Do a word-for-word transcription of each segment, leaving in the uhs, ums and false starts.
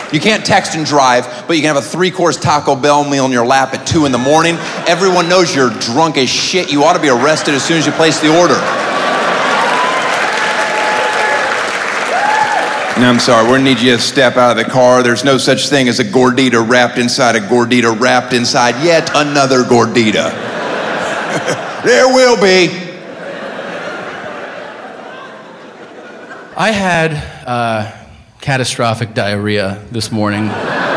You can't text and drive, but you can have a three-course Taco Bell meal in your lap at two in the morning. Everyone knows you're drunk as shit. You ought to be arrested as soon as you place the order. No, I'm sorry, we're gonna need you to step out of the car. There's no such thing as a gordita wrapped inside a gordita wrapped inside yet another gordita. There will be. I had uh, catastrophic diarrhea this morning.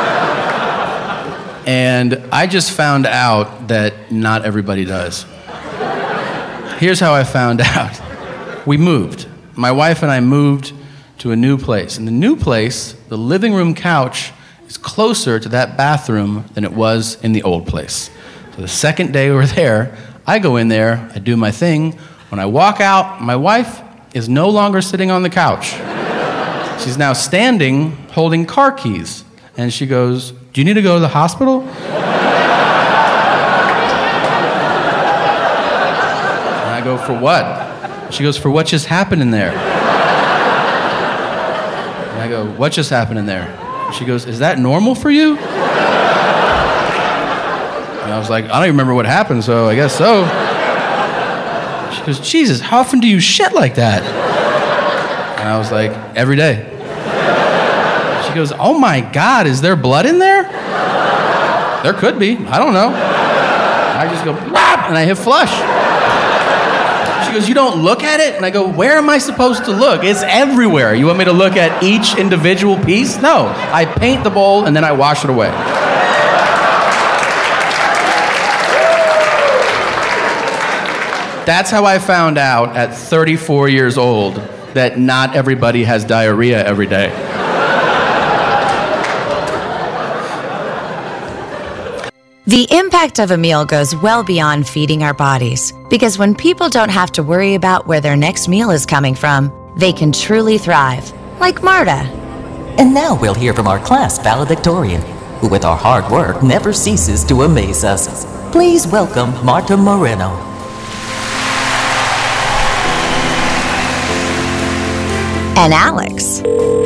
And I just found out that not everybody does. Here's how I found out. We moved. My wife and I moved to a new place. In the new place, the living room couch is closer to that bathroom than it was in the old place. So the second day we were there, I go in there, I do my thing. When I walk out, my wife is no longer sitting on the couch. She's now standing, holding car keys. And she goes, "Do you need to go to the hospital?" And I go, "For what?" She goes, "For what just happened in there." I go, "What just happened in there?" She goes, "Is that normal for you?" And I was like, "I don't even remember what happened, so I guess so." She goes, "Jesus, how often do you shit like that?" And I was like, "Every day." She goes, "Oh my God, is there blood in there?" There could be, I don't know. I just go, "Blop," and I hit flush. She goes, "You don't look at it?" And I go, "Where am I supposed to look? It's everywhere. You want me to look at each individual piece?" No, I paint the bowl and then I wash it away. That's how I found out at thirty-four years old that not everybody has diarrhea every day. The impact of a meal goes well beyond feeding our bodies, because when people don't have to worry about where their next meal is coming from, they can truly thrive, like Marta. And now we'll hear from our class valedictorian, who with our hard work never ceases to amaze us. Please welcome Marta Moreno. And Alex.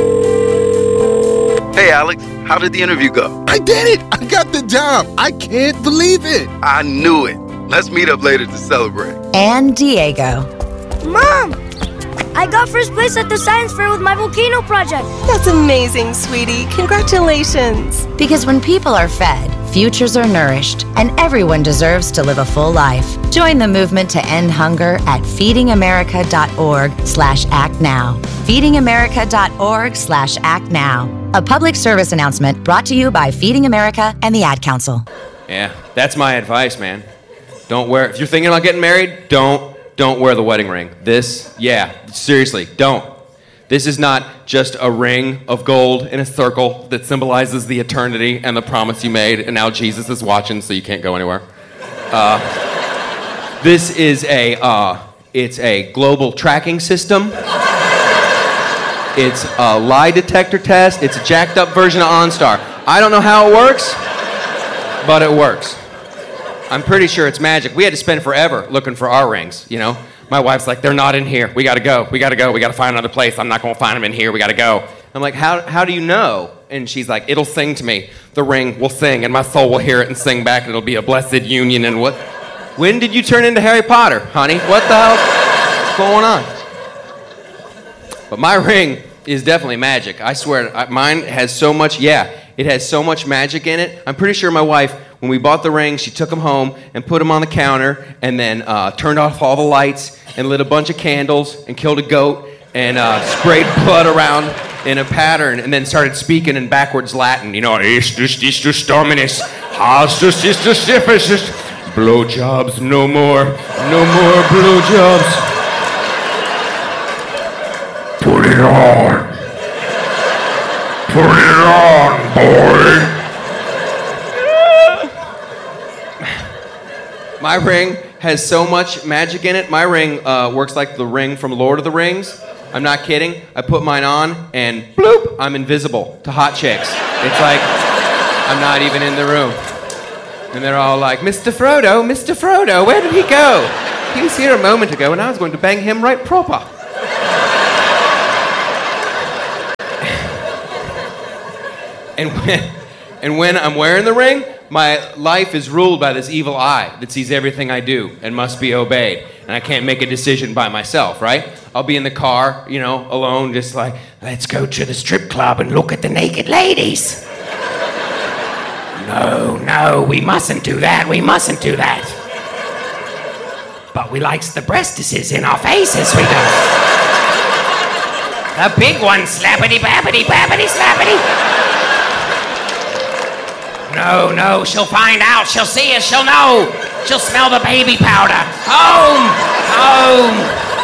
Hey, Alex. How did the interview go? I did it! I got the job! I can't believe it! I knew it. Let's meet up later to celebrate. And Diego. Mom! I got first place at the science fair with my volcano project. That's amazing, sweetie. Congratulations. Because when people are fed, futures are nourished, and everyone deserves to live a full life. Join the movement to end hunger at feedingamerica.org slash act now. feedingamerica.org slash act now. A public service announcement brought to you by Feeding America and the Ad Council. Yeah, that's my advice, man. Don't wear, if you're thinking about getting married, don't, don't wear the wedding ring. This, yeah, seriously, don't. This is not just a ring of gold in a circle that symbolizes the eternity and the promise you made, and now Jesus is watching, so you can't go anywhere. Uh, this is a, uh, it's a global tracking system. It's a lie detector test. It's a jacked up version of OnStar. I don't know how it works, but it works. I'm pretty sure it's magic. We had to spend forever looking for our rings, you know? My wife's like, "They're not in here. We gotta go. We gotta go. We gotta find another place. I'm not gonna find them in here. We gotta go." I'm like, how, how do you know? And she's like, "It'll sing to me. The ring will sing, and my soul will hear it and sing back, and it'll be a blessed union." And what? When did you turn into Harry Potter, honey? What the hell's going on? But my ring is definitely magic. I swear, mine has so much, yeah, it has so much magic in it. I'm pretty sure my wife, when we bought the ring, she took them home and put them on the counter and then uh, turned off all the lights and lit a bunch of candles and killed a goat and uh, sprayed blood around in a pattern and then started speaking in backwards Latin. You know, Istus, Istus, Dominus, Hastus, Istus, Istus, blowjobs, no more, no more blowjobs. Put it on. Put it on, boy. My ring has so much magic in it. My ring uh, works like the ring from Lord of the Rings. I'm not kidding. I put mine on and bloop, I'm invisible to hot chicks. It's like I'm not even in the room. And they're all like, "Mister Frodo, Mister Frodo, where did he go? He was here a moment ago and I was going to bang him right proper." And when, and when I'm wearing the ring, my life is ruled by this evil eye that sees everything I do and must be obeyed. And I can't make a decision by myself, right? I'll be in the car, you know, alone, just like, let's go to the strip club and look at the naked ladies. No, no, we mustn't do that. We mustn't do that. But we likes the breastises in our faces, we do. The big one, slappity bappity bappity slappity. No, no, she'll find out. She'll see us. She'll know. She'll smell the baby powder. Home, home.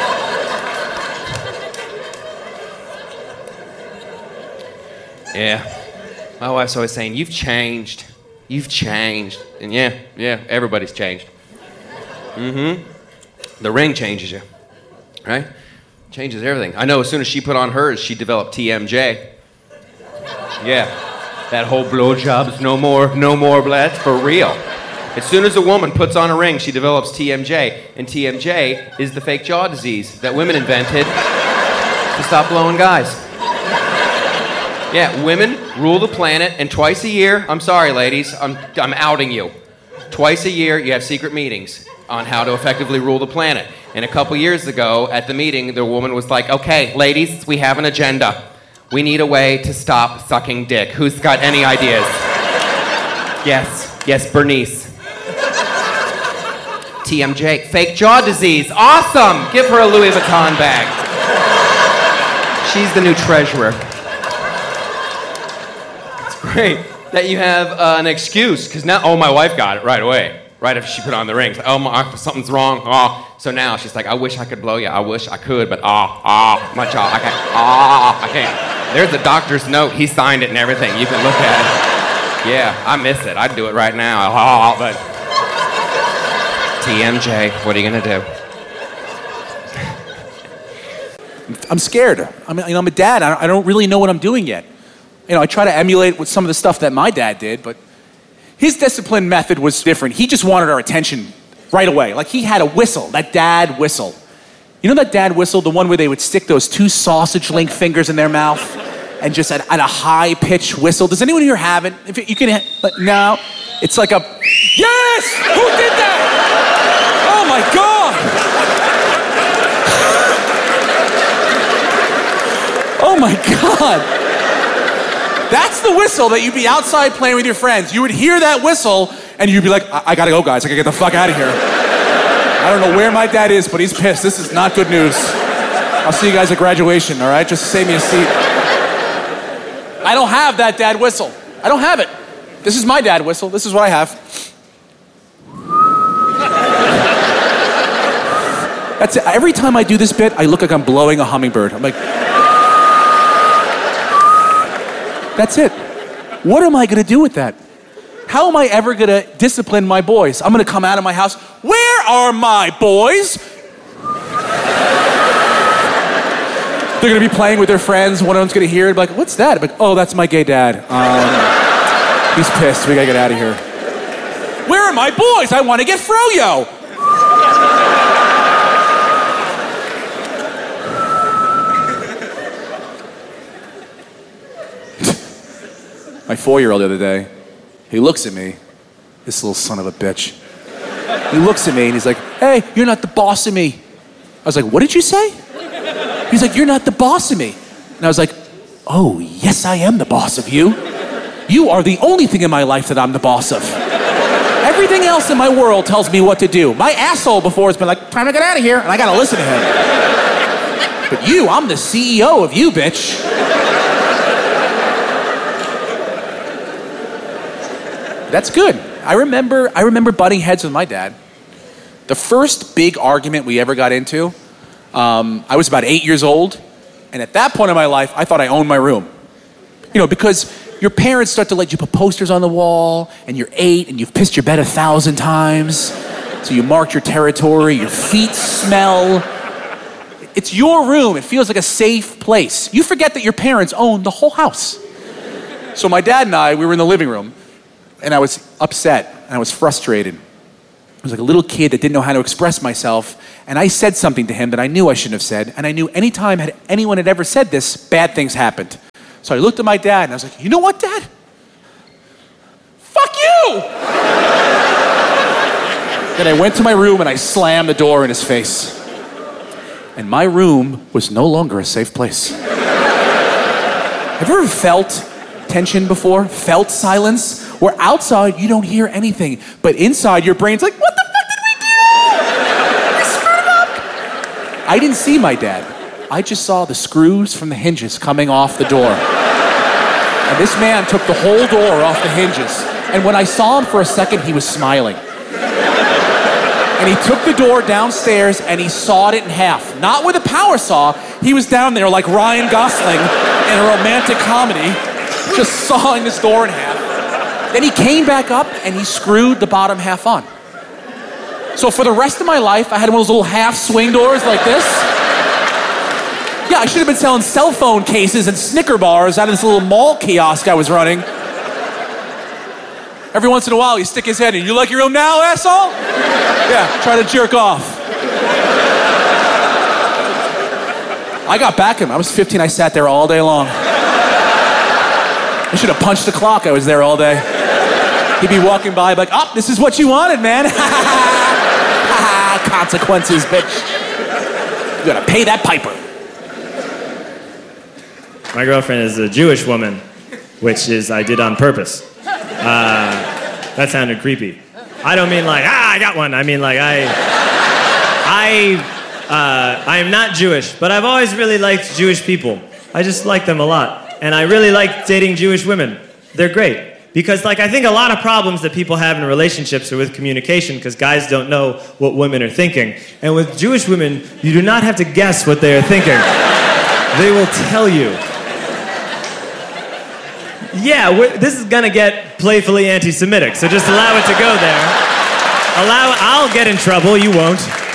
Yeah. My wife's always saying, you've changed. You've changed. And yeah, yeah, everybody's changed. Mm-hmm. The ring changes you, right? Changes everything. I know as soon as she put on hers, she developed T M J. Yeah. That whole blowjob's no more, no more, that's for real. As soon as a woman puts on a ring, she develops T M J. And T M J is the fake jaw disease that women invented to stop blowing guys. Yeah, women rule the planet, and twice a year, I'm sorry, ladies, I'm, I'm outing you. Twice a year, you have secret meetings on how to effectively rule the planet. And a couple years ago, at the meeting, the woman was like, okay, ladies, we have an agenda. We need a way to stop sucking dick. Who's got any ideas? Yes, yes, Bernice. T M J, fake jaw disease. Awesome! Give her a Louis Vuitton bag. She's the new treasurer. It's great that you have uh, an excuse, because now, oh, my wife got it right away. Right after she put on the rings. Like, oh, my, something's wrong. Oh. So now she's like, I wish I could blow you. I wish I could, but ah, ah, my jaw, I can't. Ah, I can't. There's a doctor's note. He signed it and everything. You can look at it. Yeah, I miss it. I'd do it right now. Ah, but T M J, what are you gonna do? I'm scared. I mean, you know, I'm a dad. I don't, I don't really know what I'm doing yet. You know, I try to emulate with some of the stuff that my dad did, but his discipline method was different. He just wanted our attention right away. Like, he had a whistle, that dad whistle. You know that dad whistle, the one where they would stick those two sausage link fingers in their mouth and just at, at a high pitch whistle? Does anyone here have it? If you can, but no, it's like a, yes! Who did that? Oh my God! Oh my God! That's the whistle that you'd be outside playing with your friends. You would hear that whistle, and you'd be like, I, I gotta go, guys. I gotta get the fuck out of here. I don't know where my dad is, but he's pissed. This is not good news. I'll see you guys at graduation, all right? Just save me a seat. I don't have that dad whistle. I don't have it. This is my dad whistle. This is what I have. That's it. Every time I do this bit, I look like I'm blowing a hummingbird. I'm like... That's it. What am I gonna do with that? How am I ever gonna discipline my boys? I'm gonna come out of my house, where are my boys? They're gonna be playing with their friends, one of them's gonna hear it, like, what's that? I'm like, oh, that's my gay dad. Um, he's pissed, we gotta get out of here. Where are my boys? I wanna get froyo. My four-year-old the other day, he looks at me, this little son of a bitch. He looks at me and he's like, hey, you're not the boss of me. I was like, what did you say? He's like, you're not the boss of me. And I was like, oh, yes, I am the boss of you. You are the only thing in my life that I'm the boss of. Everything else in my world tells me what to do. My asshole before has been like, time to get out of here, and I gotta listen to him. But you, I'm the C E O of you, bitch. That's good. I remember, I remember butting heads with my dad. The first big argument we ever got into, um, I was about eight years old, and at that point in my life, I thought I owned my room. You know, because your parents start to let you put posters on the wall, and you're eight, and you've pissed your bed a thousand times, so you mark your territory, your feet smell. It's your room. It feels like a safe place. You forget that your parents own the whole house. So my dad and I, we were in the living room, and I was upset, and I was frustrated. I was like a little kid that didn't know how to express myself, and I said something to him that I knew I shouldn't have said, and I knew anytime had anyone had ever said this, bad things happened. So I looked at my dad, and I was like, you know what, Dad? you! Then I went to my room and I slammed the door in his face. And my room was no longer a safe place. Have you ever felt tension before? Felt silence? Where outside you don't hear anything, but inside your brain's like, what the fuck did we do? We screwed up! I didn't see my dad. I just saw the screws from the hinges coming off the door. And this man took the whole door off the hinges. And when I saw him for a second, he was smiling. And he took the door downstairs and he sawed it in half. Not with a power saw. He was down there like Ryan Gosling in a romantic comedy, just sawing this door in half. Then he came back up and he screwed the bottom half on. So for the rest of my life, I had one of those little half swing doors like this. Yeah, I should have been selling cell phone cases and Snicker bars out of this little mall kiosk I was running. Every once in a while, you stick his head in. You like your room now, asshole? Yeah, try to jerk off. I got back at him. I was fifteen. I sat there all day long. I should have punched the clock. I was there all day. He'd be walking by like, oh, this is what you wanted, man. Consequences, bitch. You gotta pay that piper. My girlfriend is a Jewish woman, which is I did on purpose. Uh, that sounded creepy. I don't mean like, ah, I got one. I mean like, I, I, uh, I am not Jewish, but I've always really liked Jewish people. I just like them a lot. And I really like dating Jewish women. They're great. Because like, I think a lot of problems that people have in relationships are with communication because guys don't know what women are thinking. And with Jewish women, you do not have to guess what they are thinking. They will tell you. Yeah, we're, this is gonna get playfully anti-Semitic, so just allow it to go there. Allow, I'll get in trouble, you won't.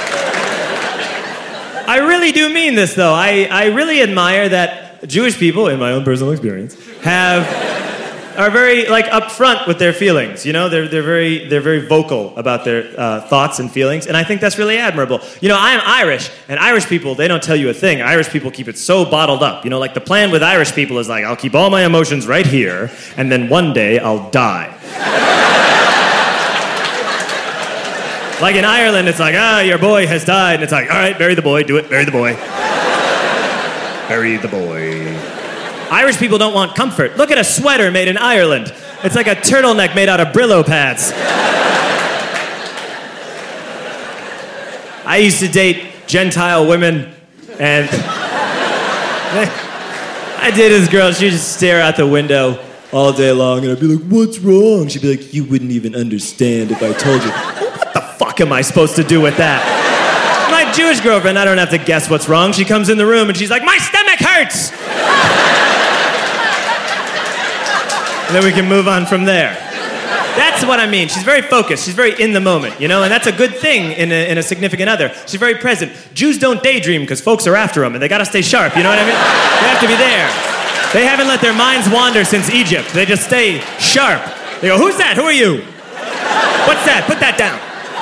I really do mean this, though. I, I really admire that Jewish people, in my own personal experience, have are very like upfront with their feelings. You know, they're they're very they're very vocal about their uh, thoughts and feelings, and I think that's really admirable. You know, I am Irish, and Irish people, they don't tell you a thing. Irish people keep it so bottled up. You know, like the plan with Irish people is like, I'll keep all my emotions right here, and then one day I'll die. Like in Ireland, it's like, ah, your boy has died, and it's like, all right, bury the boy, do it, bury the boy. Bury the boy. Irish people don't want comfort. Look at a sweater made in Ireland. It's like a turtleneck made out of Brillo pads. I used to date Gentile women, and I did this girl. She would just stare out the window all day long, and I'd be like, what's wrong? She'd be like, you wouldn't even understand if I told you. What the fuck am I supposed to do with that? My Jewish girlfriend, I don't have to guess what's wrong. She comes in the room, and she's like, my stomach hurts! And then we can move on from there. That's what I mean. She's very focused. She's very in the moment, you know? And that's a good thing in a, in a significant other. She's very present. Jews don't daydream because folks are after them, and they gotta stay sharp, you know what I mean? They have to be there. They haven't let their minds wander since Egypt. They just stay sharp. They go, who's that? Who are you? What's that? Put that down.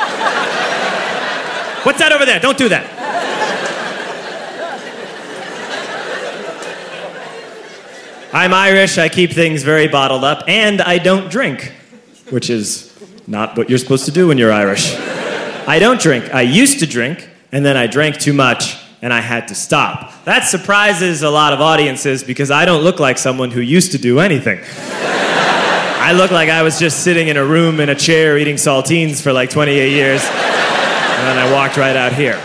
What's that over there? Don't do that. I'm Irish, I keep things very bottled up, and I don't drink, which is not what you're supposed to do when you're Irish. I don't drink. I used to drink, and then I drank too much, and I had to stop. That surprises a lot of audiences because I don't look like someone who used to do anything. I look like I was just sitting in a room in a chair eating saltines for like twenty-eight years, and then I walked right out here.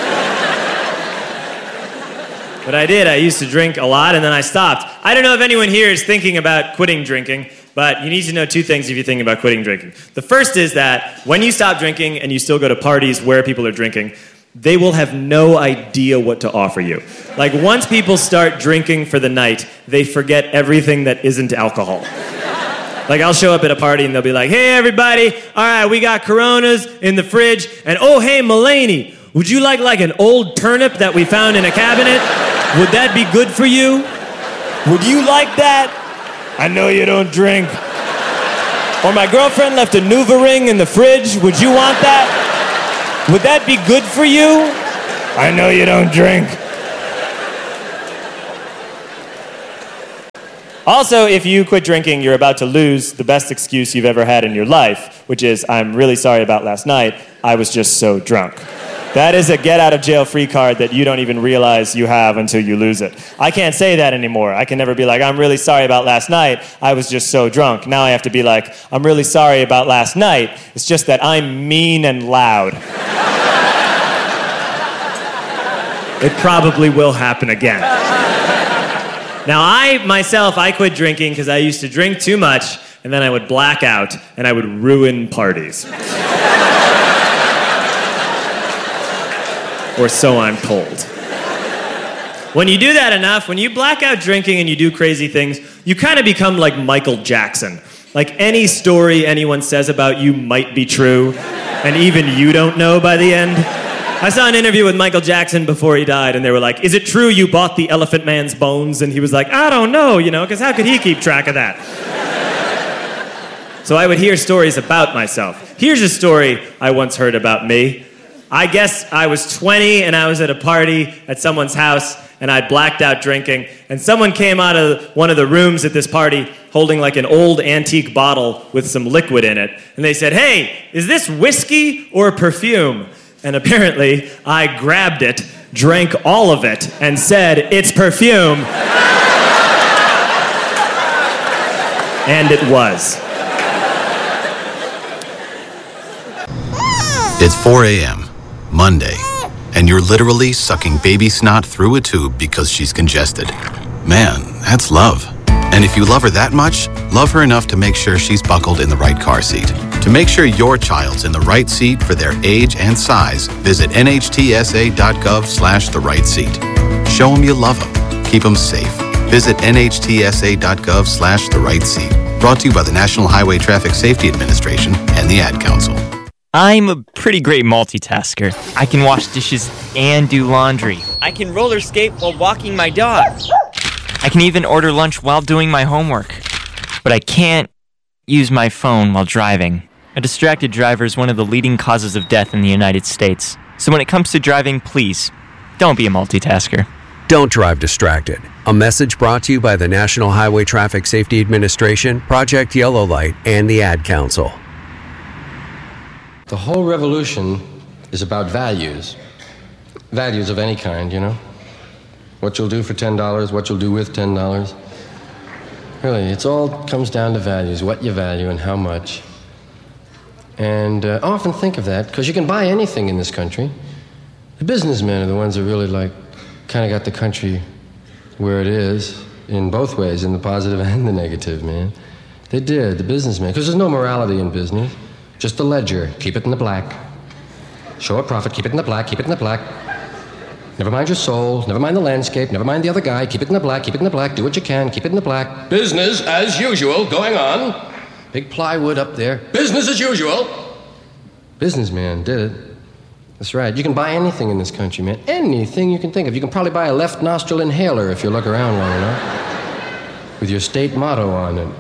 But I did. I used to drink a lot, and then I stopped. I don't know if anyone here is thinking about quitting drinking, but you need to know two things if you're thinking about quitting drinking. The first is that when you stop drinking and you still go to parties where people are drinking, they will have no idea what to offer you. Like, once people start drinking for the night, they forget everything that isn't alcohol. Like, I'll show up at a party, and they'll be like, hey, everybody, all right, we got Coronas in the fridge, and oh, hey, Mulaney, would you like, like, an old turnip that we found in a cabinet? Would that be good for you? Would you like that? I know you don't drink. Or my girlfriend left a Nuva ring in the fridge. Would you want that? Would that be good for you? I know you don't drink. Also, if you quit drinking, you're about to lose the best excuse you've ever had in your life, which is, I'm really sorry about last night. I was just so drunk. That is a get-out-of-jail-free card that you don't even realize you have until you lose it. I can't say that anymore. I can never be like, I'm really sorry about last night. I was just so drunk. Now I have to be like, I'm really sorry about last night. It's just that I'm mean and loud. It probably will happen again. Now, I, myself, I quit drinking because I used to drink too much, and then I would black out, and I would ruin parties. Or so I'm told. When you do that enough, when you black out drinking and you do crazy things, you kind of become like Michael Jackson. Like any story anyone says about you might be true, and even you don't know by the end. I saw an interview with Michael Jackson before he died, and they were like, is it true you bought the Elephant Man's bones? And he was like, I don't know, you know, because how could he keep track of that? So I would hear stories about myself. Here's a story I once heard about me. I guess I was twenty and I was at a party at someone's house and I'd blacked out drinking, and someone came out of one of the rooms at this party holding like an old antique bottle with some liquid in it, and they said, hey, is this whiskey or perfume? And apparently I grabbed it, drank all of it, and said, it's perfume. And it was. It's four a.m. Monday, and you're literally sucking baby snot through a tube because she's congested. Man, that's love. And if you love her that much, love her enough to make sure she's buckled in the right car seat. To make sure your child's in the right seat for their age and size, visit N H T S A dot gov slash the right seat. Show them you love them. Keep them safe. Visit N H T S A dot gov slash the right seat. Brought to you by the National Highway Traffic Safety Administration and the Ad Council. I'm a pretty great multitasker. I can wash dishes and do laundry. I can roller skate while walking my dog. I can even order lunch while doing my homework. But I can't use my phone while driving. A distracted driver is one of the leading causes of death in the United States. So when it comes to driving, please, don't be a multitasker. Don't drive distracted. A message brought to you by the National Highway Traffic Safety Administration, Project Yellow Light, and the Ad Council. The whole revolution is about values. Values of any kind, you know? What you'll do for ten dollars, what you'll do with ten dollars. Really, it's all comes down to values, what you value and how much. And uh, I often think of that, because you can buy anything in this country. The businessmen are the ones that really, like, kind of got the country where it is, in both ways, in the positive and the negative, man. They did, the businessmen, because there's no morality in business. Just the ledger, keep it in the black. Show a profit, keep it in the black, keep it in the black. Never mind your soul, never mind the landscape, never mind the other guy, keep it in the black, keep it in the black, do what you can, keep it in the black. Business as usual, going on. Big plywood up there, business as usual. Businessman did it. That's right, you can buy anything in this country, man. Anything you can think of. You can probably buy a left nostril inhaler if you look around long enough. With your state motto on it.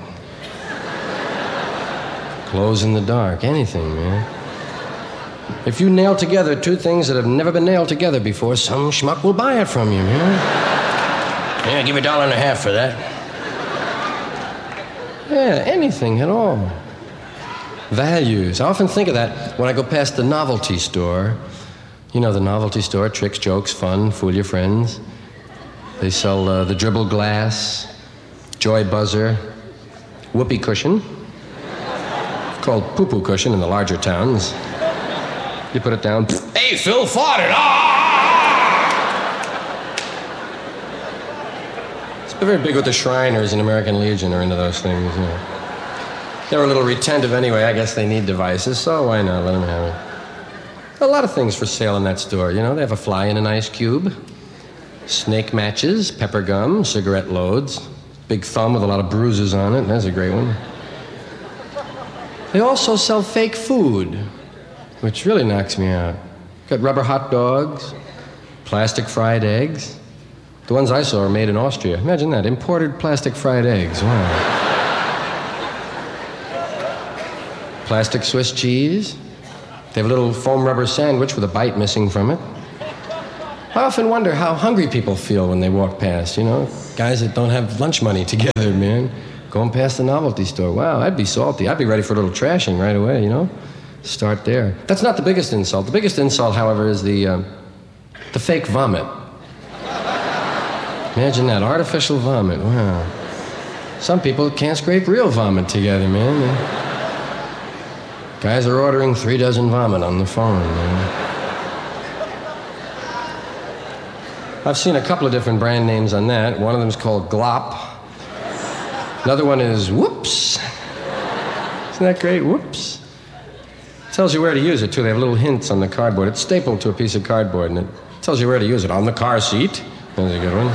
Close in the dark, anything, man. If you nail together two things that have never been nailed together before, some schmuck will buy it from you, man. Yeah, give me a dollar and a half for that. Yeah, anything at all. Values. I often think of that when I go past the novelty store. You know, the novelty store, tricks, jokes, fun, fool your friends. They sell uh, the dribble glass, joy buzzer, whoopee cushion. Called poo-poo cushion in the larger towns. You put it down. Hey, Phil farted. Ah! It's very big with the Shriners and American Legion are into those things. You know. They're a little retentive anyway. I guess they need devices, so why not let them have it? A lot of things for sale in that store. You know, they have a fly in an ice cube, snake matches, pepper gum, cigarette loads, big thumb with a lot of bruises on it. That's a great one. They also sell fake food, which really knocks me out. Got rubber hot dogs, plastic fried eggs. The ones I saw are made in Austria. Imagine that, imported plastic fried eggs. Wow. Plastic Swiss cheese. They have a little foam rubber sandwich with a bite missing from it. I often wonder how hungry people feel when they walk past, you know? Guys that don't have lunch money together, man. Going past the novelty store. Wow, I'd be salty. I'd be ready for a little trashing right away, you know? Start there. That's not the biggest insult. The biggest insult, however, is the, um, the fake vomit. Imagine that, artificial vomit. Wow. Some people can't scrape real vomit together, man. Guys are ordering three dozen vomit on the phone, man. I've seen a couple of different brand names on that. One of them is called Glop. Another one is Whoops. Isn't that great? Whoops. Tells you where to use it, too. They have little hints on the cardboard. It's stapled to a piece of cardboard, and it tells you where to use it. On the car seat. There's a good one.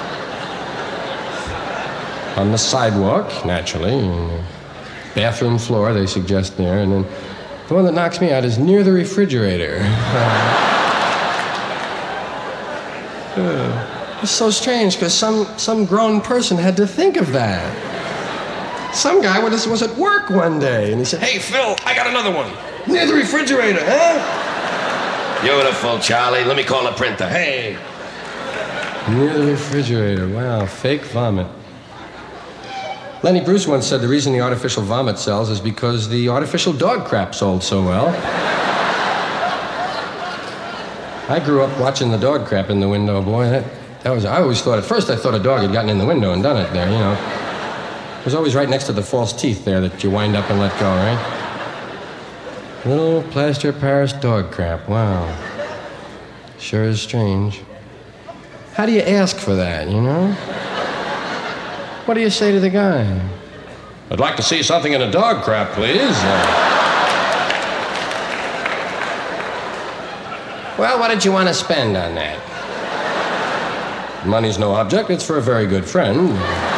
On the sidewalk, naturally. Bathroom floor, they suggest there. And then the one that knocks me out is near the refrigerator. uh, it's so strange, because some, some grown person had to think of that. Some guy was, was at work one day, and he said, "Hey, Phil, I got another one. Near the refrigerator, huh?" Beautiful, Charlie. Let me call the printer. Hey. Near the refrigerator. Wow, fake vomit. Lenny Bruce once said the reason the artificial vomit sells is because the artificial dog crap sold so well. I grew up watching the dog crap in the window, boy. That, that was, I always thought, at first I thought a dog had gotten in the window and done it there, you know. It was always right next to the false teeth there that you wind up and let go, right? Little plaster Paris dog crap, wow. Sure is strange. How do you ask for that, you know? What do you say to the guy? I'd like to see something in a dog crap, please. Uh, Well, what did you want to spend on that? Money's no object. It's for a very good friend.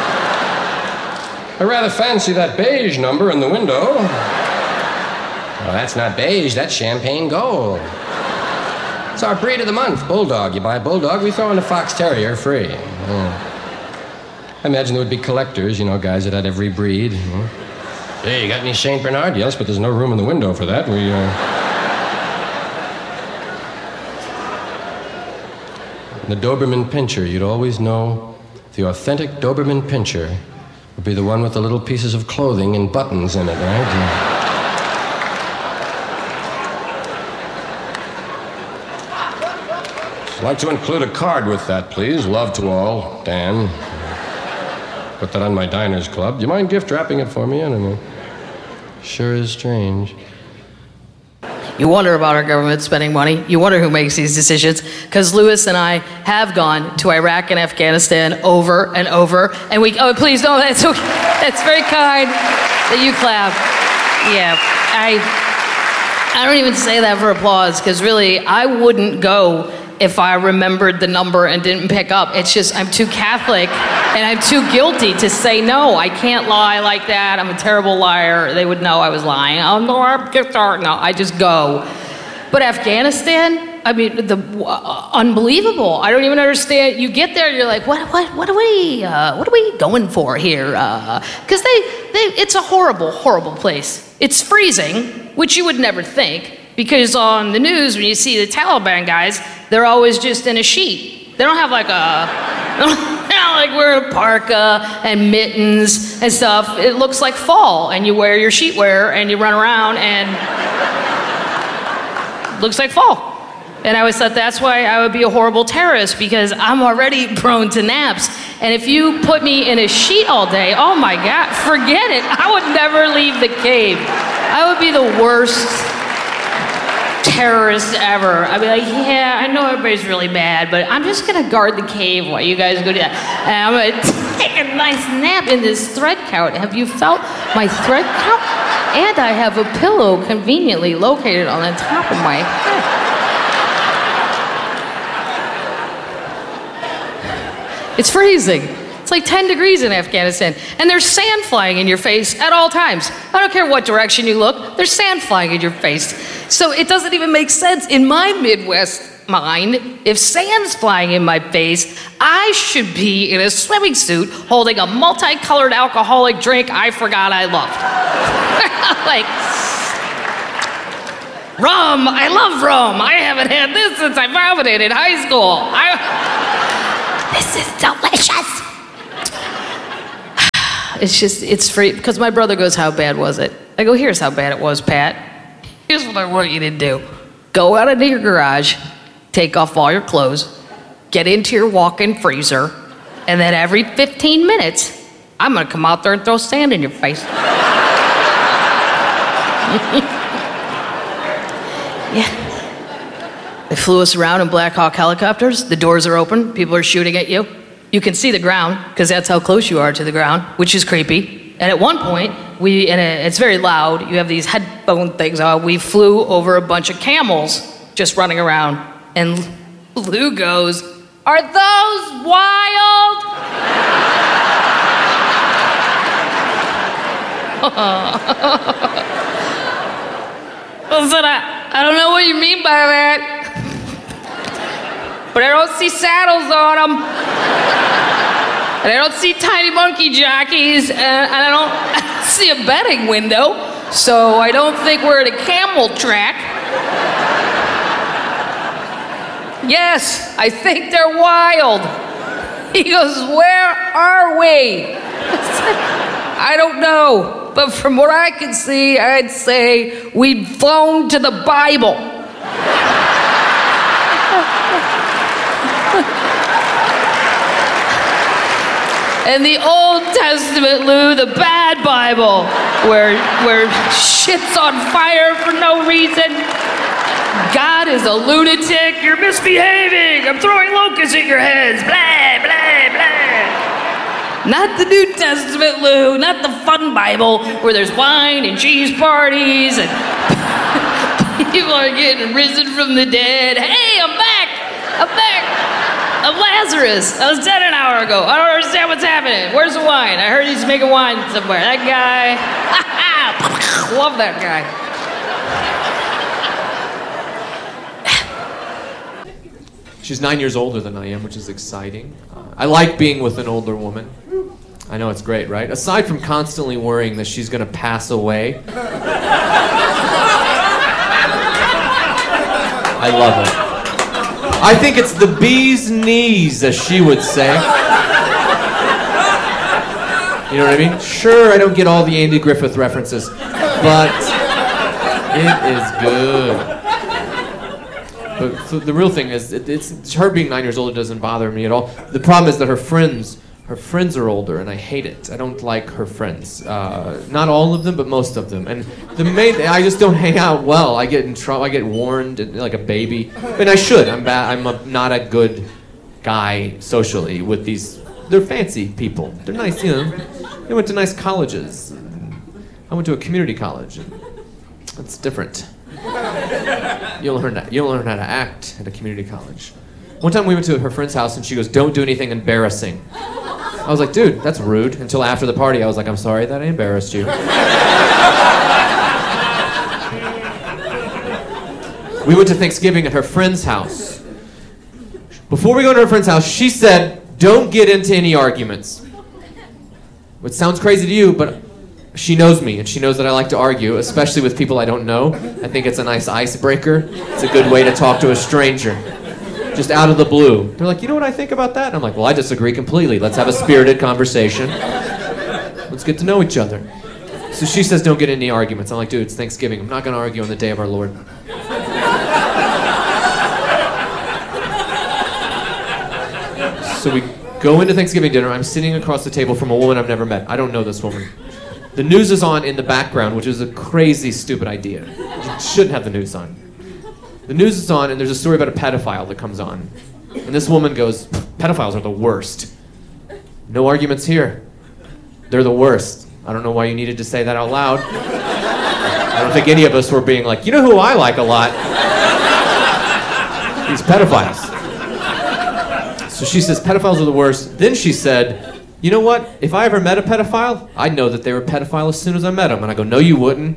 I rather fancy that beige number in the window. Well, that's not beige. That's champagne gold. It's our breed of the month, Bulldog. You buy a Bulldog, we throw in a Fox Terrier free. Yeah. I imagine there would be collectors, you know, guys that had every breed. You know. Hey, you got any Saint Bernard? Yes, but there's no room in the window for that. We, uh... The Doberman Pinscher, you'd always know the authentic Doberman Pinscher would be the one with the little pieces of clothing and buttons in it, right? Yeah. I'd like to include a card with that, please. Love to all, Dan. Put that on my Diners Club. Do you mind gift wrapping it for me? I don't know. Sure is strange. You wonder about our government spending money. You wonder who makes these decisions. Because Lewis and I have gone to Iraq and Afghanistan over and over. And we, oh, please don't, that's okay. That's very kind that you clap. Yeah, I, I don't even say that for applause, because really, I wouldn't go if I remembered the number and didn't pick up. It's just, I'm too Catholic and I'm too guilty to say no. I can't lie like that. I'm a terrible liar. They would know I was lying. Oh, no, I'm sorry. No, I just go. But Afghanistan, I mean, the uh, unbelievable. I don't even understand. You get there, you're like, what, what, what are we, uh, what are we going for here? Because uh, they, they, it's a horrible, horrible place. It's freezing, which you would never think. Because on the news, when you see the Taliban guys, they're always just in a sheet. They don't have like a, they don't like wearing a parka and mittens and stuff. It looks like fall, and you wear your sheetwear and you run around and it looks like fall. And I always thought that's why I would be a horrible terrorist, because I'm already prone to naps. And if you put me in a sheet all day, oh my God, forget it. I would never leave the cave. I would be the worst terrorist ever. I'd be like, yeah, I know everybody's really bad, but I'm just gonna guard the cave while you guys go do that. And I'm gonna take a nice nap in this thread count. Have you felt my thread count? And I have a pillow conveniently located on the top of my head. It's freezing. It's like ten degrees in Afghanistan. And there's sand flying in your face at all times. I don't care what direction you look, there's sand flying in your face. So it doesn't even make sense in my Midwest mind. If sand's flying in my face, I should be in a swimming suit holding a multicolored alcoholic drink I forgot I loved. Like, Rum! I love rum! I haven't had this since I vomited in high school. I... This is delicious! It's just, it's free, because my brother goes, how bad was it? I go, here's how bad it was, Pat. Here's what I want you to do. Go out into your garage, take off all your clothes, get into your walk-in freezer, and then every fifteen minutes, I'm gonna come out there and throw sand in your face. Yeah. They flew us around in Black Hawk helicopters. The doors are open. People are shooting at you. You can see the ground, because that's how close you are to the ground, which is creepy. And at one point, we, and it's very loud, you have these headphone things on, we flew over a bunch of camels just running around. And Lou goes, are those wild? I said, I, I don't know what you mean by that. But I don't see saddles on them. And I don't see tiny monkey jockeys. And, and I, don't, I don't see a betting window. So I don't think we're at a camel track. Yes, I think they're wild. He goes, where are we? I don't know. But from what I can see, I'd say we'd flown to the Bible. And the Old Testament, Lou, the bad Bible, where, where shit's on fire for no reason. God is a lunatic. You're misbehaving. I'm throwing locusts at your heads. Blah, blah, blah. Not the New Testament, Lou, not the fun Bible where there's wine and cheese parties and people are getting risen from the dead. Hey, I'm back! I'm back! I'm Lazarus. I was dead an hour ago. I don't understand what's happening. Where's the wine? I heard he's making wine somewhere. That guy. Love that guy. She's nine years older than I am, which is exciting. Uh, I like being with an older woman. I know it's great, right? Aside from constantly worrying that she's gonna pass away. I love it. I think it's the bee's knees, as she would say. You know what I mean? Sure, I don't get all the Andy Griffith references, but it is good. But so the real thing is, it, it's, it's her being nine years old. It doesn't bother me at all. The problem is that her friends, her friends are older, and I hate it. I don't like her friends. Uh, not all of them, but most of them. And the main, I just don't hang out well. I get in trouble. I get warned like a baby, and I should. I'm bad. I'm a, not a good guy socially with these. They're fancy people. They're nice, you know. They went to nice colleges. I went to a community college. And that's different. You'll learn that. You'll learn how to act at a community college. One time we went to her friend's house and she goes, "Don't do anything embarrassing." I was like, "Dude, that's rude." Until after the party, I was like, "I'm sorry that I embarrassed you." We went to Thanksgiving at her friend's house. Before we go to her friend's house, she said, "Don't get into any arguments." Which sounds crazy to you, but she knows me, and she knows that I like to argue, especially with people I don't know. I think it's a nice icebreaker. It's a good way to talk to a stranger. Just out of the blue. They're like, "You know what I think about that?" And I'm like, "Well, I disagree completely. Let's have a spirited conversation. Let's get to know each other." So she says, "Don't get into any arguments." I'm like, "Dude, it's Thanksgiving. I'm not going to argue on the day of our Lord." So we go into Thanksgiving dinner. I'm sitting across the table from a woman I've never met. I don't know this woman. The news is on in the background, which is a crazy, stupid idea. You shouldn't have the news on. The news is on, and there's a story about a pedophile that comes on. And this woman goes, "Pedophiles are the worst." No arguments here. They're the worst. I don't know why you needed to say that out loud. I don't think any of us were being like, "You know who I like a lot? These pedophiles." So she says, "Pedophiles are the worst." Then she said, "You know what? If I ever met a pedophile, I'd know that they were a pedophile as soon as I met them." And I go, "No, you wouldn't."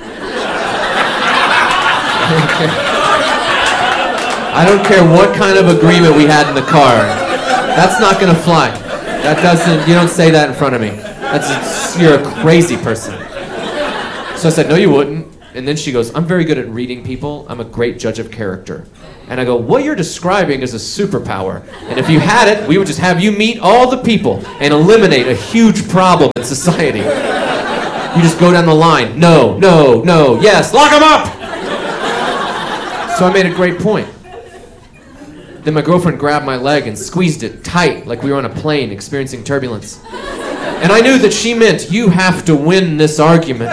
I don't care what kind of agreement we had in the car. That's not gonna fly. That doesn't, you don't say that in front of me. That's, you're a crazy person. So I said, "No, you wouldn't." And then she goes, I'm very good at reading people. I'm a great judge of character. And I go, what you're describing is a superpower. And if you had it, we would just have you meet all the people and eliminate a huge problem in society. You just go down the line. No, no, no, yes, lock them up! So I made a great point. Then my girlfriend grabbed my leg and squeezed it tight like we were on a plane experiencing turbulence. And I knew that she meant, you have to win this argument.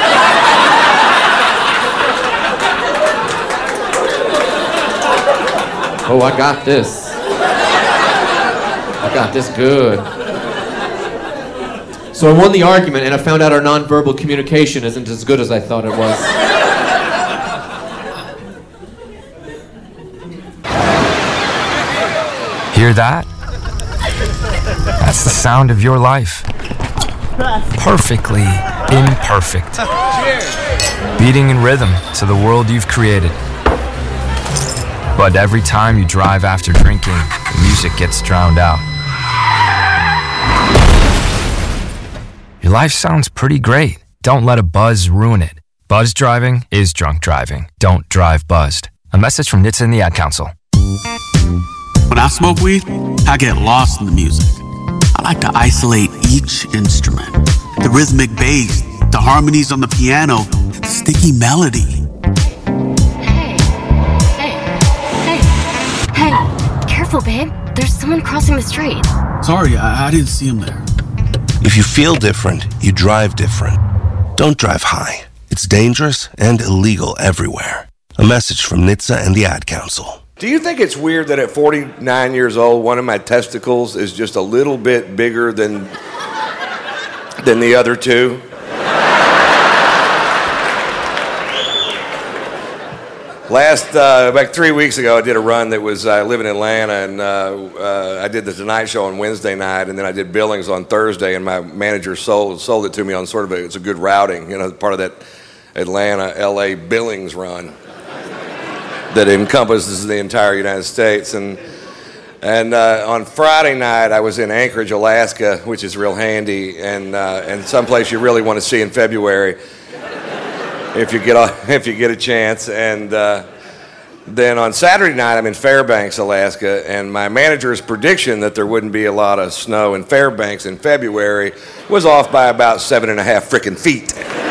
Oh, I got this. I got this good. So I won the argument, and I found out our nonverbal communication isn't as good as I thought it was. Hear that? That's the sound of your life. Perfectly imperfect. Beating in rhythm to the world you've created. But every time you drive after drinking, the music gets drowned out. Your life sounds pretty great. Don't let a buzz ruin it. Buzz driving is drunk driving. Don't drive buzzed. A message from N H T S A and the Ad Council. When I smoke weed, I get lost in the music. I like to isolate each instrument. The rhythmic bass, the harmonies on the piano, the sticky melody. Hey, careful, babe. There's someone crossing the street. Sorry, I, I didn't see him there. If you feel different, you drive different. Don't drive high. It's dangerous and illegal everywhere. A message from N H T S A and the Ad Council. Do you think it's weird that at forty-nine years old, one of my testicles is just a little bit bigger than, than the other two? Last, uh, about three weeks ago, I did a run that was, I uh, live in Atlanta, and uh, uh, I did the Tonight Show on Wednesday night, and then I did Billings on Thursday, and my manager sold sold it to me on sort of a, it's a good routing, you know, part of that Atlanta, L A Billings run that encompasses the entire United States. And and uh, on Friday night, I was in Anchorage, Alaska, which is real handy, and uh, and someplace you really want to see in February. If you get a, if you get a chance. And uh, then on Saturday night, I'm in Fairbanks, Alaska, and my manager's prediction that there wouldn't be a lot of snow in Fairbanks in February was off by about seven and a half frickin' feet.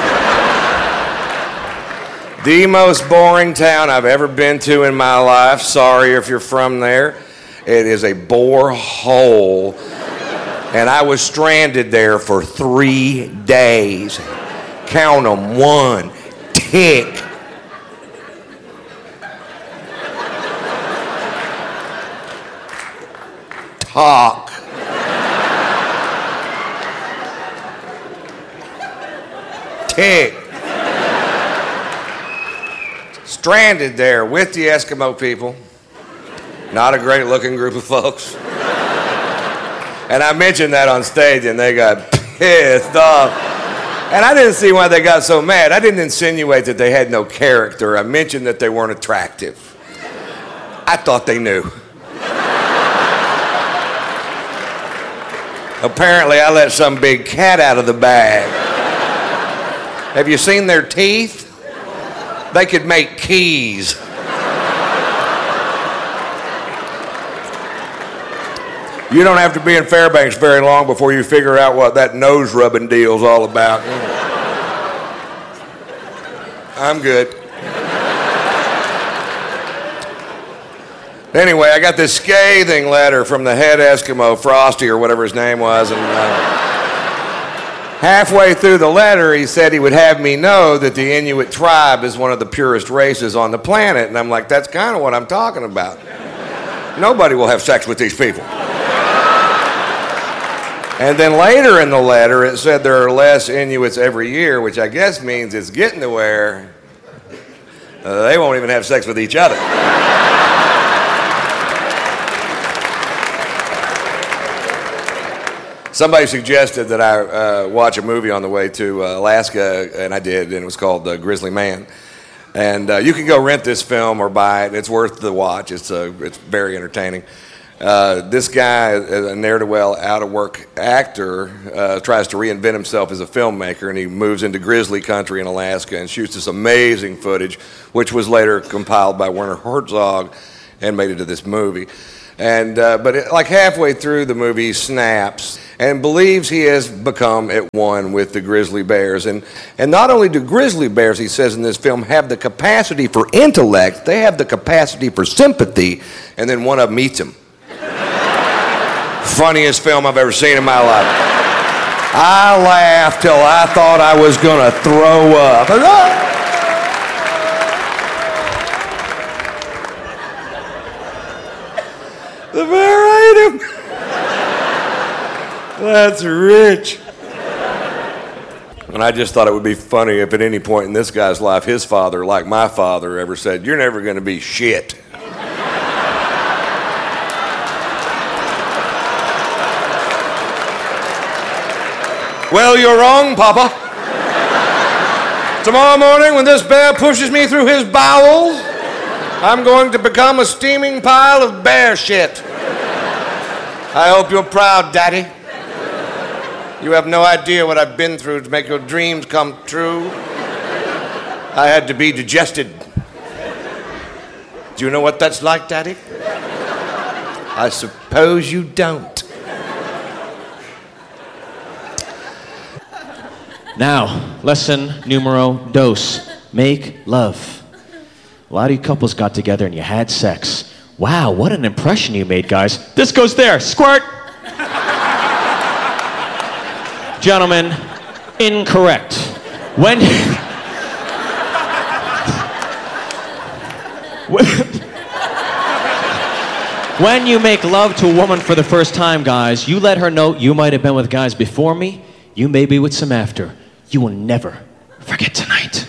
The most boring town I've ever been to in my life. Sorry if you're from there. It is a bore hole, and I was stranded there for three days. Count them, one. Tick. Talk. Tick. Stranded there with the Eskimo people. Not a great looking group of folks. And I mentioned that on stage and they got pissed off. And I didn't see why they got so mad. I didn't insinuate that they had no character. I mentioned that they weren't attractive. I thought they knew. Apparently, I let some big cat out of the bag. Have you seen their teeth? They could make keys. You don't have to be in Fairbanks very long before you figure out what that nose rubbing deal's all about. I'm good. Anyway, I got this scathing letter from the head Eskimo, Frosty or whatever his name was, and uh, halfway through the letter he said he would have me know that the Inuit tribe is one of the purest races on the planet, and I'm like, that's kind of what I'm talking about. Nobody will have sex with these people. And then later in the letter, it said there are less Inuits every year, which I guess means it's getting to where uh, they won't even have sex with each other. Somebody suggested that I uh, watch a movie on the way to uh, Alaska, and I did, and it was called uh, Grizzly Man. And uh, you can go rent this film or buy it. It's worth the watch. It's, uh, it's very entertaining. Uh, this guy, a ne'er-do-well, out-of-work actor, uh, tries to reinvent himself as a filmmaker, and he moves into grizzly country in Alaska and shoots this amazing footage, which was later compiled by Werner Herzog and made into this movie. And uh, but it, like halfway through the movie, he snaps and believes he has become at one with the grizzly bears. And and not only do grizzly bears, he says in this film, have the capacity for intellect, they have the capacity for sympathy, and then one of them eats him. Funniest film I've ever seen in my life. I laughed till I thought I was gonna throw up. The bear ate him. That's rich. And I just thought it would be funny if at any point in this guy's life, his father, like my father, ever said, "You're never gonna be shit." Well, you're wrong, Papa. Tomorrow morning, when this bear pushes me through his bowels, I'm going to become a steaming pile of bear shit. I hope you're proud, Daddy. You have no idea what I've been through to make your dreams come true. I had to be digested. Do you know what that's like, Daddy? I suppose you don't. Now, lesson numero dos. Make love. A lot of you couples got together and you had sex. Wow, what an impression you made, guys. This goes there. Squirt! Gentlemen, incorrect. When... when you make love to a woman for the first time, guys, you let her know you might have been with guys before me, you may be with some after. You will never forget tonight.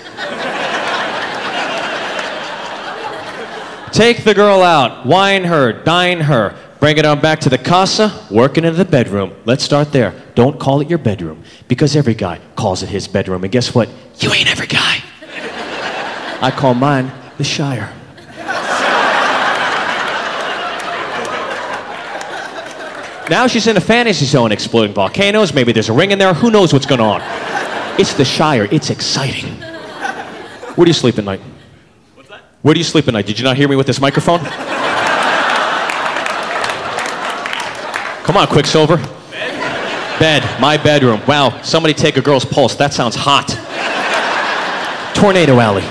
Take the girl out, wine her, dine her, bring it on back to the casa, work it into the bedroom. Let's start there. Don't call it your bedroom, because every guy calls it his bedroom. And guess what? You ain't every guy. I call mine the Shire. Now she's in a fantasy zone exploding volcanoes. Maybe there's a ring in there. Who knows what's going on? It's the Shire. It's exciting. Where do you sleep at night? What's that? Where do you sleep at night? Did you not hear me with this microphone? Come on, Quicksilver. Bed. Bed. My bedroom. Wow, somebody take a girl's pulse. That sounds hot. Tornado Alley.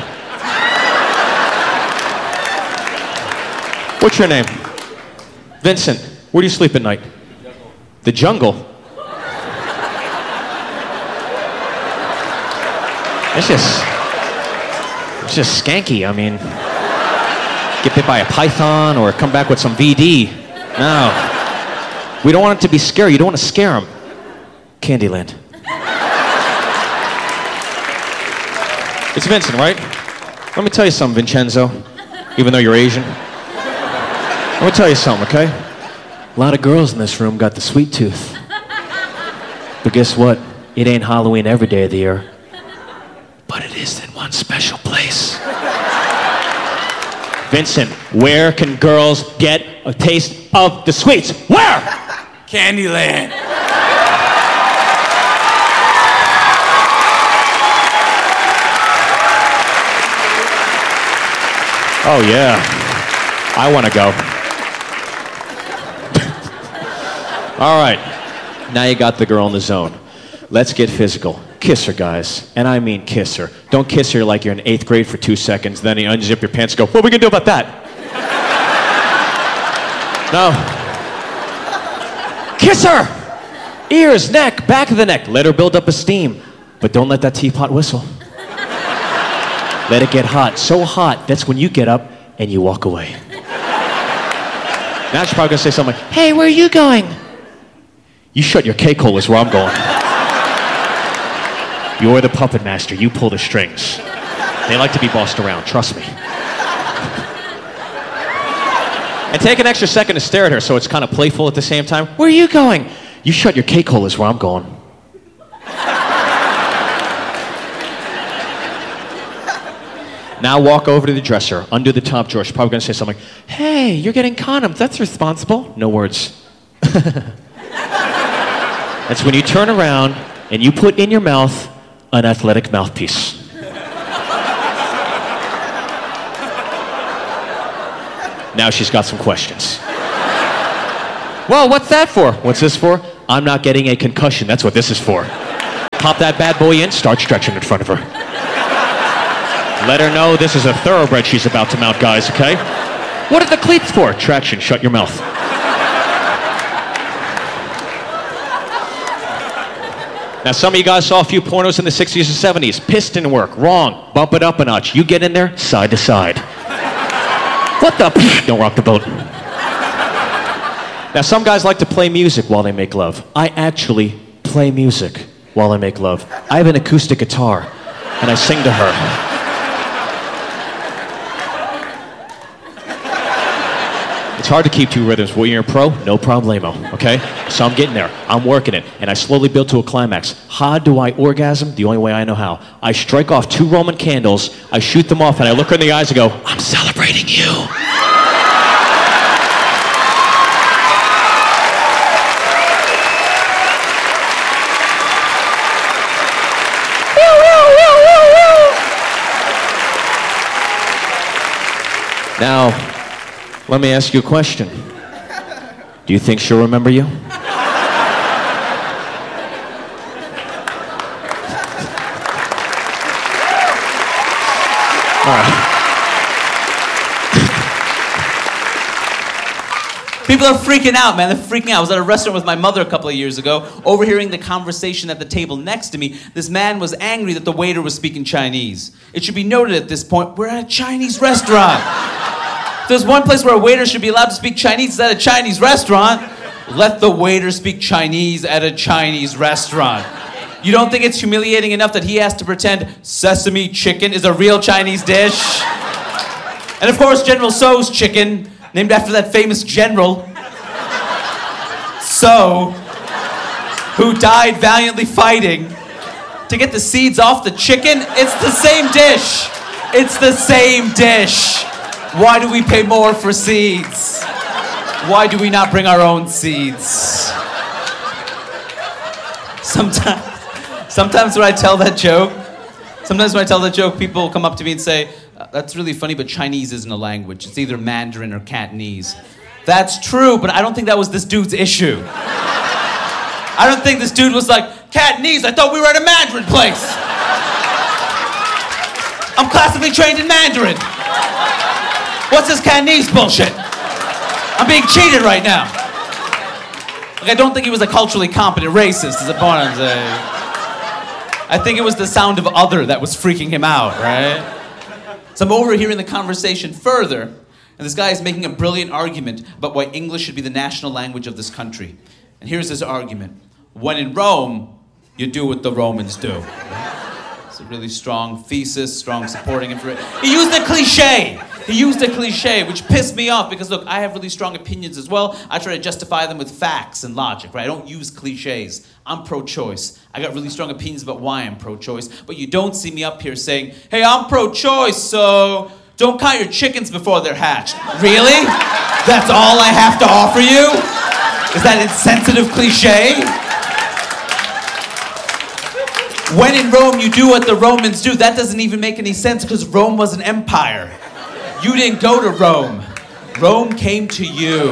What's your name? Vincent. Where do you sleep at night? The jungle. It's just, it's just skanky. I mean, get bit by a python or come back with some V D. No. We don't want it to be scary. You don't want to scare them. Candyland. It's Vincent, right? Let me tell you something, Vincenzo, even though you're Asian. Let me tell you something, okay? A lot of girls in this room got the sweet tooth. But guess what? It ain't Halloween every day of the year. But it is in one special place. Vincent, where can girls get a taste of the sweets? Where? Candyland. Oh, yeah. I want to go. All right. Now you got the girl in the zone. Let's get physical. Kiss her, guys. And I mean kiss her. Don't kiss her like you're in eighth grade for two seconds, then you unzip your pants and go, what are we going to do about that? No. Kiss her! Ears, neck, back of the neck. Let her build up a steam. But don't let that teapot whistle. Let it get hot. So hot, that's when you get up and you walk away. Now she's probably going to say something like, hey, where are you going? You shut your K-hole is where I'm going. You're the puppet master. You pull the strings. They like to be bossed around. Trust me. And take an extra second to stare at her so it's kind of playful at the same time. Where are you going? You shut your K-hole is where I'm going. Now walk over to the dresser, undo the top drawer. She's probably gonna say something like, hey, you're getting condoms, that's responsible. No words. That's when you turn around and you put in your mouth an athletic mouthpiece. Now she's got some questions. Well, what's that for? What's this for? I'm not getting a concussion, that's what this is for. Pop that bad boy in, start stretching in front of her. Let her know this is a thoroughbred she's about to mount, guys, okay? What are the cleats for? Traction, shut your mouth. Now, some of you guys saw a few pornos in the sixties and seventies. Piston work, wrong. Bump it up a notch. You get in there, side to side. What the? Don't rock the boat. Now, some guys like to play music while they make love. I actually play music while I make love. I have an acoustic guitar, and I sing to her. It's hard to keep two rhythms. When you're a pro, no problemo, okay? So I'm getting there. I'm working it, and I slowly build to a climax. How do I orgasm? The only way I know how. I strike off two Roman candles, I shoot them off, and I look her in the eyes and go, I'm celebrating you. Now, let me ask you a question. Do you think she'll remember you? All right. People are freaking out, man. They're freaking out. I was at a restaurant with my mother a couple of years ago, overhearing the conversation at the table next to me. This man was angry that the waiter was speaking Chinese. It should be noted at this point, we're at a Chinese restaurant. If there's one place where a waiter should be allowed to speak Chinese, it's at a Chinese restaurant. Let the waiter speak Chinese at a Chinese restaurant. You don't think it's humiliating enough that he has to pretend sesame chicken is a real Chinese dish? And of course, General Tso's chicken, named after that famous general, Tso, who died valiantly fighting to get the seeds off the chicken. It's the same dish. It's the same dish. Why do we pay more for seeds? Why do we not bring our own seeds? Sometimes, sometimes when I tell that joke, sometimes when I tell that joke, people come up to me and say, that's really funny, but Chinese isn't a language. It's either Mandarin or Cantonese. That's true, but I don't think that was this dude's issue. I don't think this dude was like, Cantonese, I thought we were at a Mandarin place. I'm classically trained in Mandarin. What's this Cantonese bullshit? I'm being cheated right now. Like, I don't think he was a culturally competent racist, is the point I'm saying. I think it was the sound of other that was freaking him out, right? So I'm overhearing the conversation further, and this guy is making a brilliant argument about why English should be the national language of this country. And here's his argument. When in Rome, you do what the Romans do. It's a really strong thesis, strong supporting information. He used a cliche. He used a cliche, which pissed me off because, look, I have really strong opinions as well. I try to justify them with facts and logic, right? I don't use cliches. I'm pro-choice. I got really strong opinions about why I'm pro-choice, but you don't see me up here saying, hey, I'm pro-choice, so don't count your chickens before they're hatched. Really? That's all I have to offer you? Is that insensitive cliche? When in Rome, you do what the Romans do. That doesn't even make any sense because Rome was an empire. You didn't go to Rome. Rome came to you.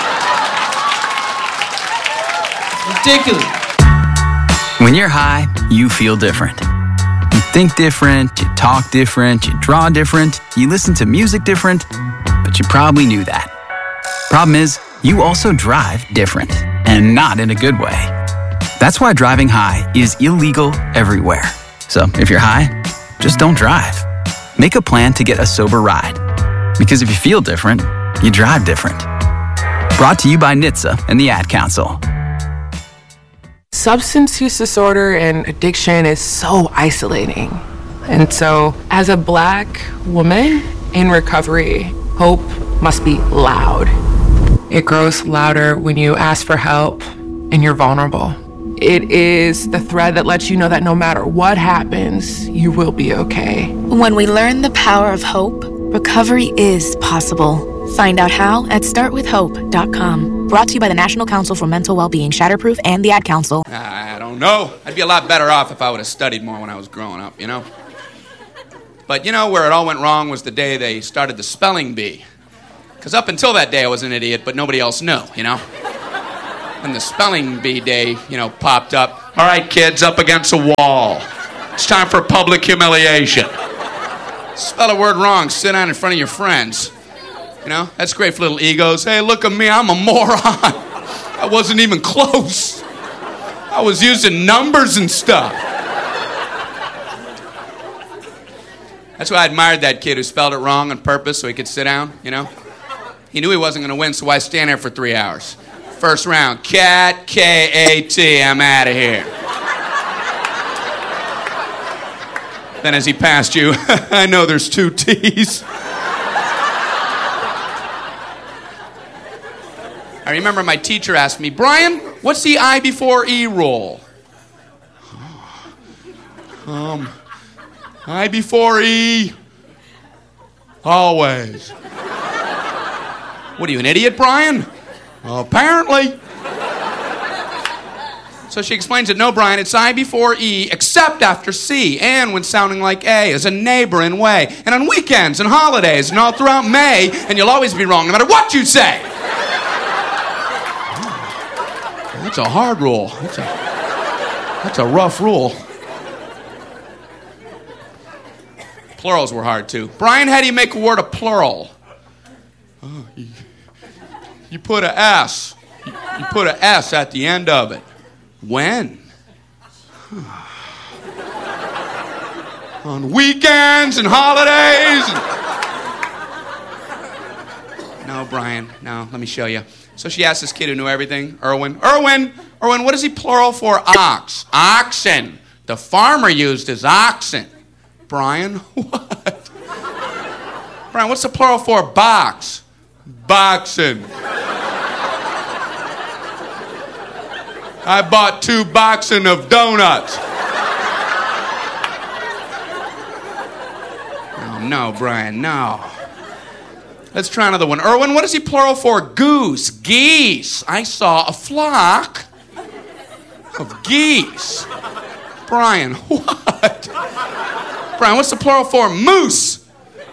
It's ridiculous. When you're high, you feel different. You think different, you talk different, you draw different, you listen to music different, but you probably knew that. Problem is, you also drive different, and not in a good way. That's why driving high is illegal everywhere. So if you're high, just don't drive. Make a plan to get a sober ride. Because if you feel different, you drive different. Brought to you by N H T S A and the Ad Council. Substance use disorder and addiction is so isolating. And so, as a Black woman in recovery, hope must be loud. It grows louder when you ask for help and you're vulnerable. It is the thread that lets you know that no matter what happens, you will be okay. When we learn the power of hope, recovery is possible. Find out how at start with hope dot com. Brought to you by the National Council for Mental Wellbeing, Shatterproof, and the Ad Council. I don't know. I'd be a lot better off if I would have studied more when I was growing up, you know? But you know where it all went wrong was the day they started the spelling bee. Because up until that day I was an idiot, but nobody else knew, you know? When the spelling bee day, you know, popped up. All right, kids, up against a wall. It's time for public humiliation. Spell a word wrong, sit down in front of your friends. You know, that's great for little egos. Hey, look at me, I'm a moron. I wasn't even close. I was using numbers and stuff. That's why I admired that kid who spelled it wrong on purpose so he could sit down, you know? He knew he wasn't going to win, so why stand there for three hours? First round, cat, K A T, I'm out of here. Then as he passed you, I know there's two T's. I remember my teacher asked me, Brian, what's the I before E rule? Um, I before E, always. What are you, an idiot, Brian? Well, apparently. So she explains it, no, Brian, it's I before E, except after C, and when sounding like A, as a neighboring way, and on weekends and holidays, and all throughout May, and you'll always be wrong, no matter what you say. That's a hard rule. That's a, that's a rough rule. Plurals were hard, too. Brian, how do you make a word a plural? Oh, you, you put a S. You, you put a S at the end of it. When? On weekends and holidays. And... No, Brian, no, let me show you. So she asked this kid who knew everything, Erwin, Erwin, Erwin, what is he plural for? Ox. Oxen. The farmer used his oxen. Brian, what? Brian, what's the plural for box? Boxen. I bought two boxen of donuts. Oh, no, Brian, no. Let's try another one. Erwin, what is he plural for? Goose. Geese. I saw a flock of geese. Brian, what? Brian, what's the plural for? Moose.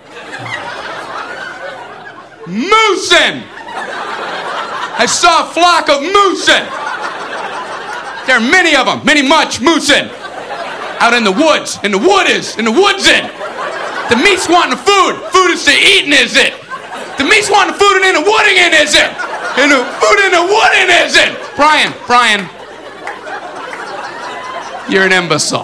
Moosin. I saw a flock of moosin. There are many of them, many much moosin. Out in the woods, in the wood is, in the woods in. The meat's wanting the food. Food is to eating, is it? The meat's wanting the food and in the wooding in, is it? In the food in the wooding, is it? Brian, Brian, you're an imbecile.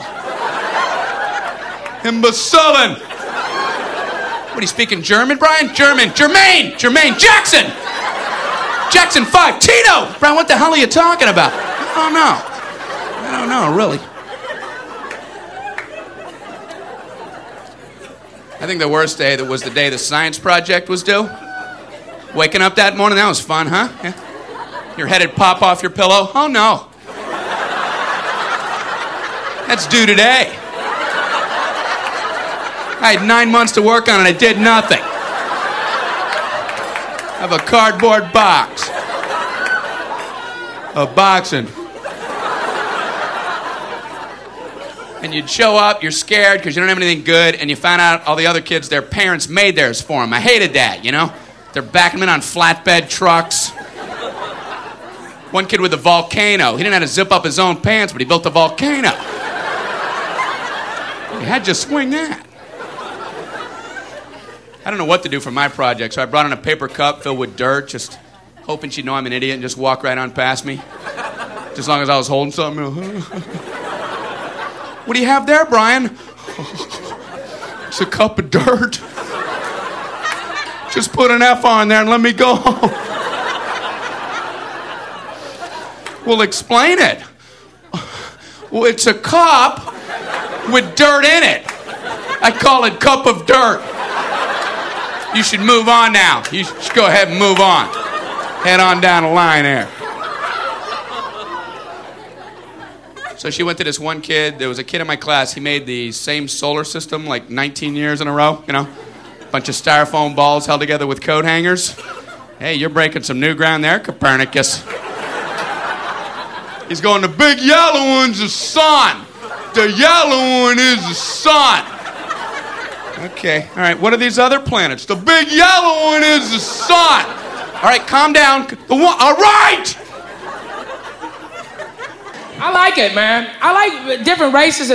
Imbecilin'. What are you speaking German, Brian? German. Jermaine. Jermaine. Jackson. Jackson five. Tito. Brian, what the hell are you talking about? I don't know. I don't know, really. I think the worst day that was the day the science project was due. Waking up that morning, that was fun, huh? Yeah. Your head would pop off your pillow. Oh, no. That's due today. I had nine months to work on it. I did nothing. I have a cardboard box. Of boxing. And you'd show up, you're scared because you don't have anything good, and you find out all the other kids, their parents made theirs for them. I hated that, you know? They're backing them in on flatbed trucks. One kid with a volcano. He didn't have to zip up his own pants, but he built a volcano. You had to swing that. I don't know what to do for my project, so I brought in a paper cup filled with dirt, just hoping she'd know I'm an idiot and just walk right on past me. Just as long as I was holding something. What do you have there, Brian? It's a cup of dirt. Just put an F on there and let me go home. Well, explain it. Well, it's a cup with dirt in it. I call it cup of dirt. You should move on now. You should go ahead and move on. Head on down the line there. So she went to this one kid. There was a kid in my class. He made the same solar system like nineteen years in a row, you know? Bunch of styrofoam balls held together with coat hangers. Hey, you're breaking some new ground there, Copernicus. He's going, the big yellow one's the sun. The yellow one is the sun. Okay, all right, what are these other planets? The big yellow one is the sun. All right, calm down. The one, all right! I like it, man. I like different races.